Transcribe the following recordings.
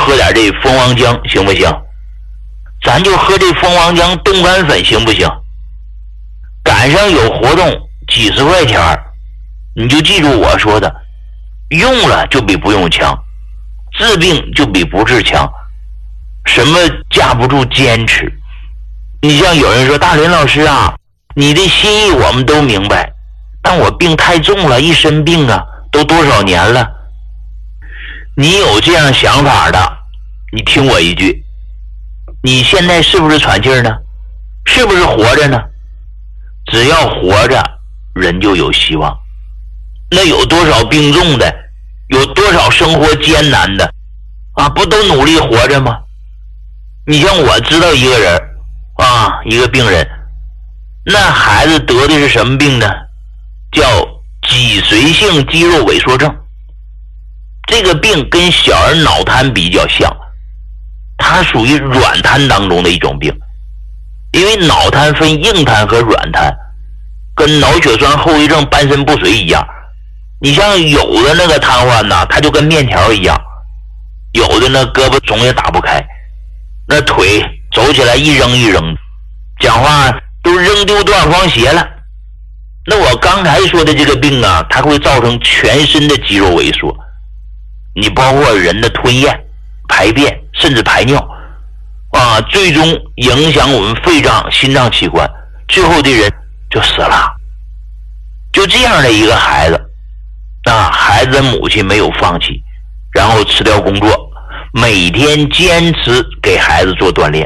喝点这蜂王浆行不行？咱就喝这蜂王浆冻干粉行不行？赶上有活动几十块钱，你就记住我说的，用了就比不用强，治病就比不治强。什么架不住坚持？你像有人说，大林老师啊，你的心意我们都明白，但我病太重了，一身病啊，都多少年了。你有这样想法的，你听我一句，你现在是不是喘气儿呢？是不是活着呢？只要活着，人就有希望。那有多少病重的，有多少生活艰难的啊，不都努力活着吗？你像我知道一个人啊，一个病人，那孩子得的是什么病呢？叫脊髓性肌肉萎缩症。这个病跟小儿脑瘫比较像，它属于软瘫当中的一种病。因为脑瘫分硬瘫和软瘫，跟脑血栓后遗症半身不遂一样。你像有的那个瘫痪呢，它就跟面条一样，有的那胳膊总也打不开，那腿走起来一扔一扔，讲话都扔丢多少双鞋了。那我刚才说的这个病啊，它会造成全身的肌肉萎缩，你包括人的吞咽、排便甚至排尿啊，最终影响我们肺脏、心脏器官，最后的人就死了。就这样的一个孩子啊，孩子的母亲没有放弃，然后辞掉工作，每天坚持给孩子做锻炼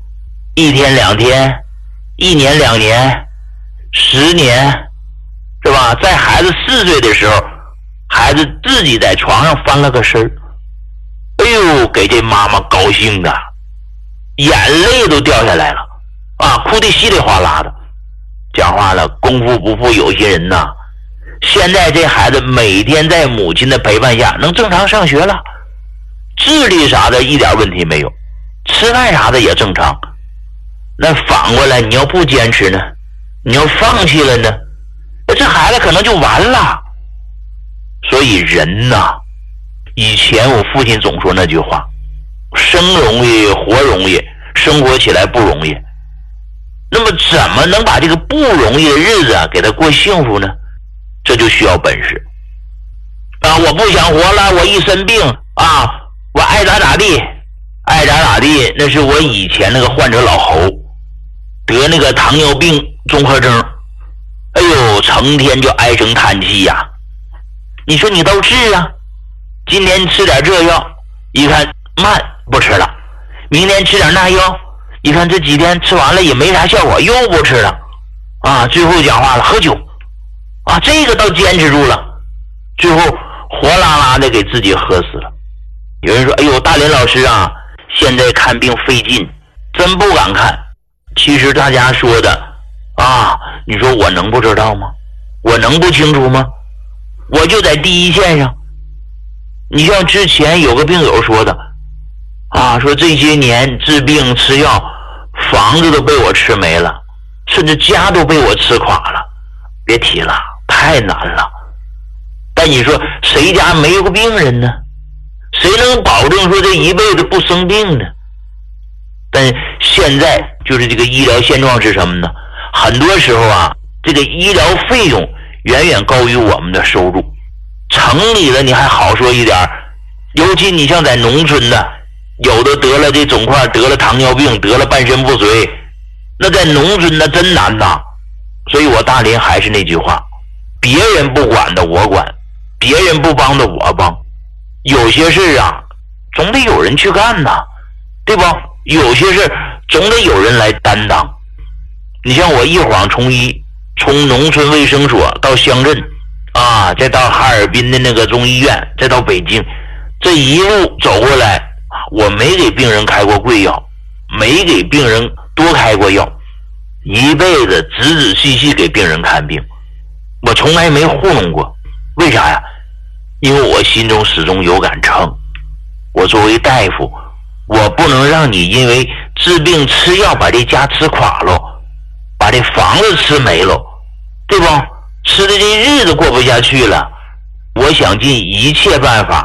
，1天2天，1年2年，10年，是吧？在孩子4岁的时候，孩子自己在床上翻了个身儿，哎呦，给这妈妈高兴的眼泪都掉下来了啊，哭得稀里哗啦的。讲话了，功夫不负有心人呐，现在这孩子每天在母亲的陪伴下能正常上学了，智力啥的一点问题没有，吃饭啥的也正常。那反过来你要不坚持呢，你要放弃了呢，那这孩子可能就完了。所以人呐，以前我父亲总说那句话，生容易活容易，生活起来不容易。那么怎么能把这个不容易的日子给他过幸福呢？这就需要本事啊！我不想活了，我一身病啊，我爱咋咋地，爱咋咋地。那是我以前那个患者老侯得那个糖尿病综合征，哎呦，成天就唉声叹气呀。你说你都治啊，今天吃点这药，一看慢不吃了，明天吃点那药，一看这几天吃完了也没啥效果，又不吃了啊。最后讲话了，喝酒啊，这个倒坚持住了，最后活拉拉的给自己喝死了。有人说，哎呦，大林老师啊，现在看病费劲，真不敢看。其实大家说的啊，你说我能不知道吗？我能不清楚吗？我就在第一线上。你像之前有个病友说的啊，说这些年治病吃药，房子都被我吃没了，甚至家都被我吃垮了，别提了，太难了。但你说谁家没有个病人呢？谁能保证说这一辈子不生病呢？但现在就是这个医疗现状是什么呢？很多时候啊，这个医疗费用远远高于我们的收入。城里的你还好说一点，尤其你像在农村的，有的得了这肿块，得了糖尿病，得了半身不遂，那在农村那真难呐。所以我大林还是那句话，别人不管的我管，别人不帮的我帮。有些事啊，总得有人去干呐，对吧？有些事总得有人来担当。你像我一晃从农村卫生所到乡镇啊，再到哈尔滨的那个中医院，再到北京，这一路走过来，我没给病人开过贵药，没给病人多开过药，一辈子仔仔细细给病人看病，我从来没糊弄过。为啥呀？因为我心中始终有杆秤，我作为大夫，我不能让你因为治病吃药把这家吃垮了，把这房子吃没了，对吧？吃的这日子过不下去了。我想尽一切办法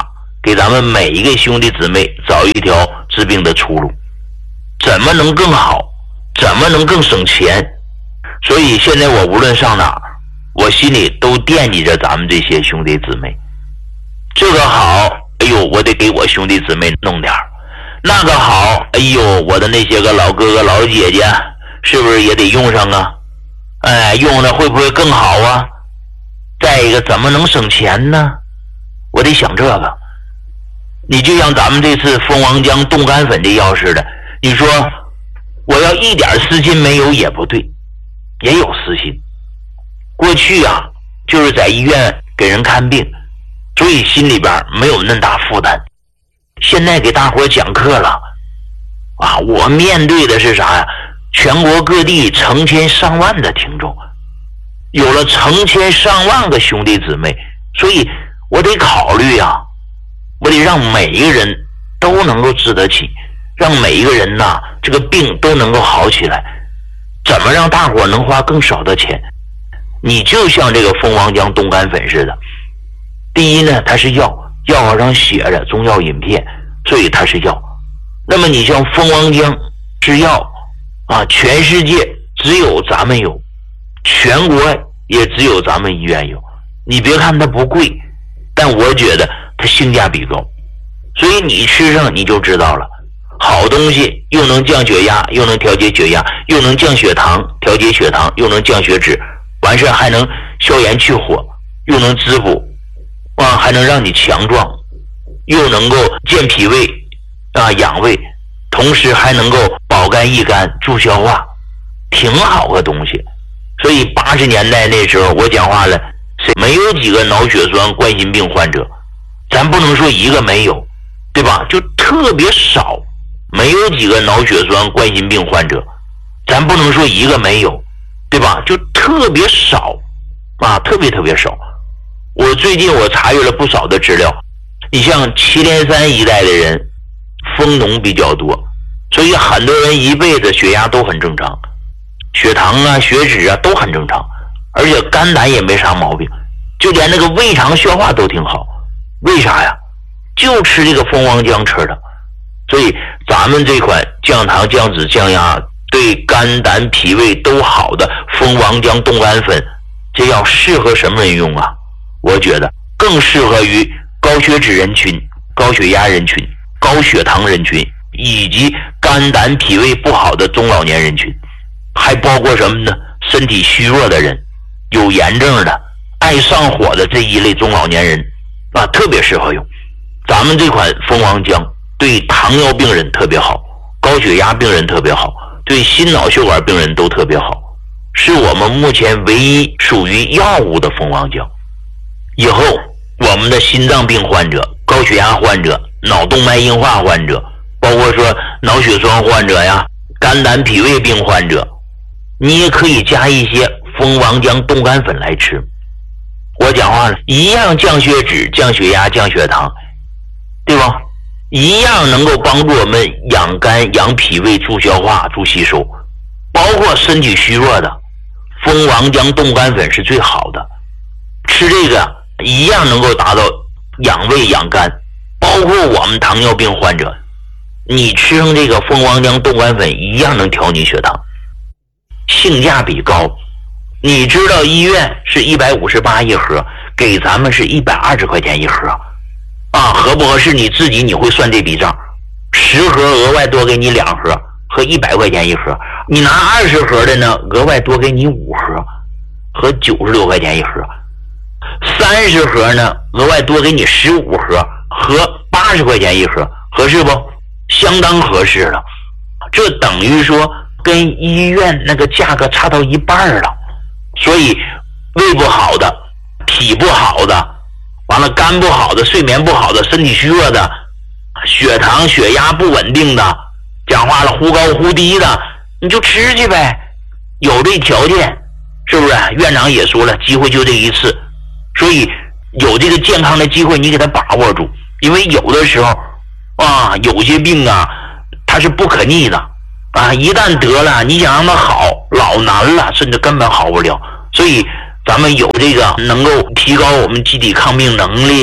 给咱们每一个兄弟姊妹找一条治病的出路，怎么能更好，怎么能更省钱。所以现在我无论上哪儿，我心里都惦记着咱们这些兄弟姊妹。这个好，哎呦，我得给我兄弟姊妹弄点儿；那个好，哎呦，我的那些个老哥哥老姐姐是不是也得用上啊？哎，用了会不会更好啊？再一个，怎么能省钱呢？我得想这个。你就像咱们这次蜂王浆冻干粉这药似的，你说我要一点私心没有也不对，也有私心。过去啊，就是在医院给人看病，所以心里边没有那么大负担。现在给大伙讲课了啊，我面对的是啥呀？全国各地成千上万的听众，有了成千上万个兄弟姊妹，所以我得考虑啊，我得让每一个人都能够治得起，让每一个人呐，这个病都能够好起来。怎么让大伙能花更少的钱？你就像这个蜂王浆冻干粉似的，第一呢，它是药，药盒上写着中药饮片，所以它是药。那么你像蜂王浆是药啊，全世界只有咱们有，全国也只有咱们医院有。你别看它不贵，但我觉得它性价比高，所以你吃上你就知道了。好东西又能降血压，又能调节血压，又能降血糖，调节血糖，又能降血脂，完事还能消炎去火，又能滋补啊，还能让你强壮，又能够健脾胃啊，养胃，同时还能够保肝益肝助消化，挺好个东西。所以80年代那时候我讲话了，没有几个脑血栓冠心病患者，咱不能说一个没有，对吧？就特别少，没有几个脑血栓冠心病患者，咱不能说一个没有，对吧？就特别少啊，特别少。最近我查阅了不少的资料，你像祁连山一带的人蜂农比较多，所以很多人一辈子血压都很正常，血糖啊血脂啊都很正常，而且肝胆也没啥毛病，就连那个胃肠消化都挺好。为啥呀？就吃这个蜂王浆吃的。所以咱们这款降糖降脂降压对肝胆脾胃都好的蜂王浆冻干粉，这药适合什么人用啊？我觉得更适合于高血脂人群、高血压人群、高血糖人群，以及肝胆脾胃不好的中老年人群，还包括什么呢？身体虚弱的人、有炎症的、爱上火的这一类中老年人啊，特别适合用。咱们这款蜂王浆对糖尿病人特别好，高血压病人特别好，对心脑血管病人都特别好，是我们目前唯一属于药物的蜂王浆。以后我们的心脏病患者、高血压患者、脑动脉硬化患者，包括说脑血栓患者呀、肝胆脾胃病患者，你也可以加一些蜂王浆冻干粉来吃。我讲话了，一样降血脂、降血压、降血糖，对吧？一样能够帮助我们养肝、养脾胃、助消化、助吸收。包括身体虚弱的，蜂王浆冻干粉是最好的。吃这个一样能够达到养胃养肝。包括我们糖尿病患者，你吃上这个蜂王浆冻干粉一样能调你血糖，性价比高。你知道医院是158一盒，给咱们是120块钱一盒啊，合不合适你自己你会算这笔账。10盒额外多给你2盒，和100块钱一盒。你拿20盒的呢，额外多给你5盒，和96块钱一盒。30盒呢，额外多给你15盒，和80块钱一盒，合适不？相当合适了。这等于说跟医院那个价格差到一半了。所以胃不好的、体不好的、完了肝不好的、睡眠不好的、身体虚弱的、血糖血压不稳定的，讲话了忽高忽低的，你就吃去呗，有这条件，是不是？院长也说了，机会就这一次，所以有这个健康的机会你给他把握住。因为有的时候啊，有些病啊它是不可逆的啊，一旦得了你想让它好老难了，甚至根本好不了。所以咱们有这个能够提高我们机体抗病能力，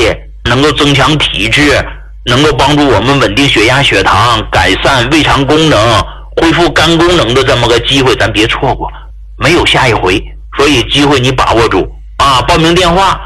能够增强体质，能够帮助我们稳定血压血糖，改善胃肠功能，恢复肝功能的这么个机会，咱别错过，没有下一回，所以机会你把握住啊！报名电话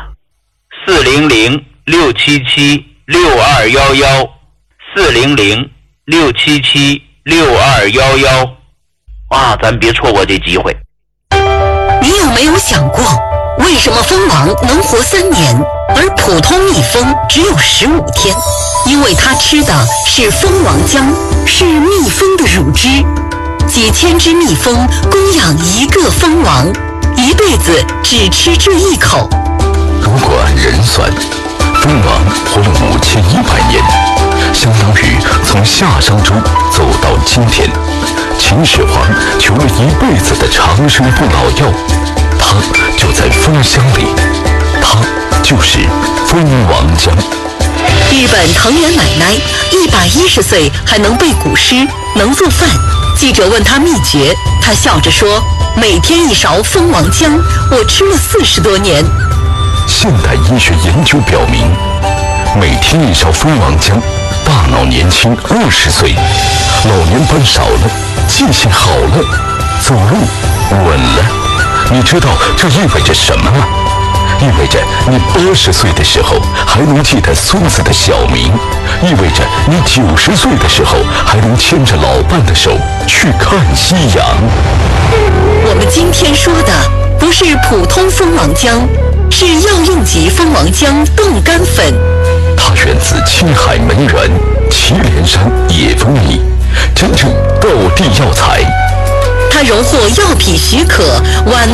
400-677-6211，400-677-6211啊，咱别错过这机会。 你有没有想过，为什么蜂王能活3年，而普通蜜蜂只有15天？因为它吃的是蜂王浆，是蜜蜂的乳汁。几千只蜜蜂供养一个蜂王，一辈子只吃这一口。 如果按人算，蜂王活了5100年，相当于从夏商周走到今天。秦始皇求了一辈子的长生不老药，它就在蜂箱里，它就是蜂王浆。 日本藤原奶奶110岁还能背古诗，能做饭。记者问她秘诀，她笑着说：“每天1勺蜂王浆，我吃了40多年。” 现代医学研究表明，每天1勺蜂王浆，大脑年轻20岁，老年斑少了，记性好了，走路稳了。你知道这意味着什么吗？意味着你80岁的时候还能记得孙子的小名，意味着你90岁的时候还能牵着老伴的手去看夕阳。 我们今天说的不是普通蜂王浆，是药用级蜂王浆冻干粉。 它源自青海门源祁连山野蜂蜜，真正道地药材。 它荣获药品许可皖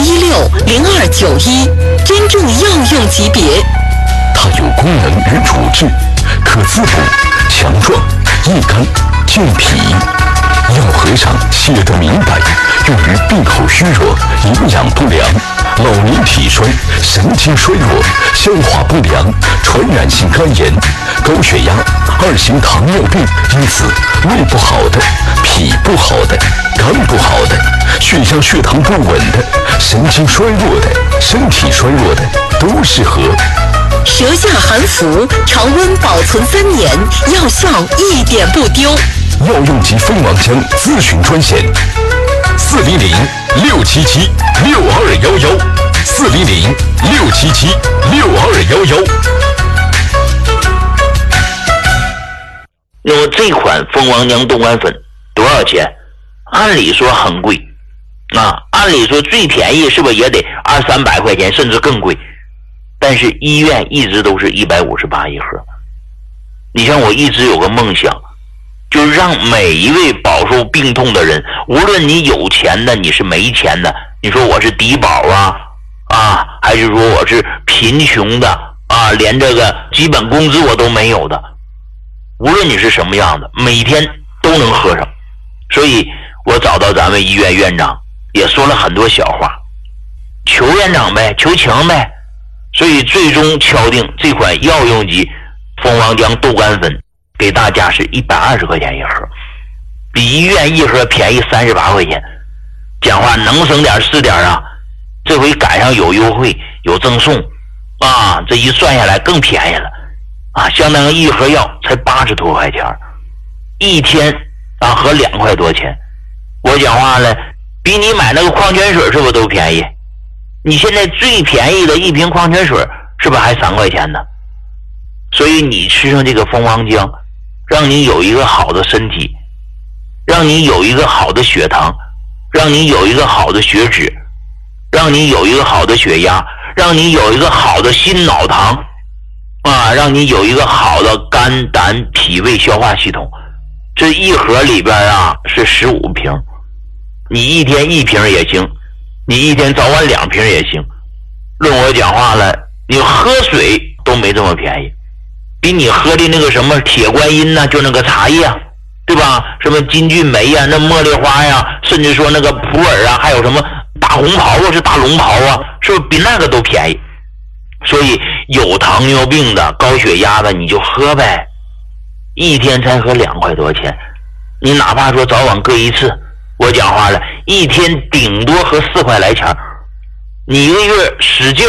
2016-0291，真正药用级别。 它有功能与主治，可滋补、强壮、益肝、健脾。药盒上写得明白，用于病后虚弱、营养不良、老年体衰、神经衰弱、消化不良、传染性肝炎、高血压、2型糖尿病，因此胃不好的、脾不好的、肝不好的、血压血糖不稳的、神经衰弱的、身体衰弱的都适合。 舌下含服，常温保存3年，药效一点不丢。 药用级蜂王浆咨询专线：400-677-6211，400-677-6211。 那么这款蜂王浆冻干粉多少钱？按理说很贵啊，按理说最便宜是不是也得200-300块钱，甚至更贵？但是医院一直都是158一盒。你像我一直有个梦想，就是让每一位饱受病痛的人，无论你有钱的，你是没钱的，你说我是低保还是说我是贫穷的啊，连这个基本工资我都没有的，无论你是什么样的，每天都能喝上。所以我找到咱们医院院长，也说了很多小话，求院长呗，求情呗。所以最终敲定这款药用级蜂王浆冻干粉给大家是120块钱一盒，比医院一盒便宜38块钱。讲话能省点是点啊，这回赶上有优惠有赠送啊，这一算下来更便宜了啊，相当于一盒药才80多块钱，一天啊合2块多钱。我讲话了，比你买那个矿泉水是不是都便宜？你现在最便宜的一瓶矿泉水是不是还3块钱呢？所以你吃上这个蜂王浆，让你有一个好的身体，让你有一个好的血糖，让你有一个好的血脂，让你有一个好的血压，让你有一个好的心脑糖啊，让你有一个好的肝胆脾胃消化系统。这一盒里边啊是15瓶，你一天1瓶也行，你一天早晚2瓶也行。论我讲话了，你喝水都没这么便宜，比你喝的那个什么铁观音就那个茶叶对吧，什么金骏眉那茉莉花甚至说那个普洱还有什么大红袍是大龙袍是不是比那个都便宜？所以有糖尿病的高血压的你就喝呗，一天才喝2块多钱，你哪怕说早晚各一次，我讲话了，一天顶多喝4块来钱，你一个月使劲